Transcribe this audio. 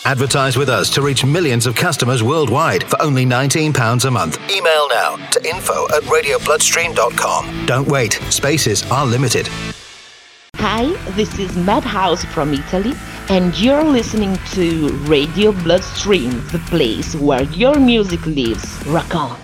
Advertise with us to reach millions of customers worldwide for only £19 a month. Email now to info@radiobloodstream.com. Don't wait. Spaces are limited. Hi, this is Madhouse from Italy, and you're listening to Radio Bloodstream, the place where your music lives. Rock on!